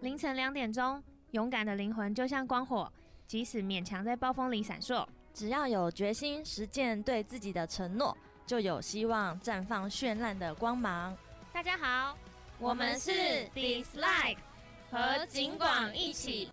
凌晨2点钟，勇敢的灵魂就像光火，即使勉强在暴风里闪烁， 只要有决心实践对自己的承诺，就有希望绽放绚烂的光芒。 大家好，我们是 Dislike， 和景广一起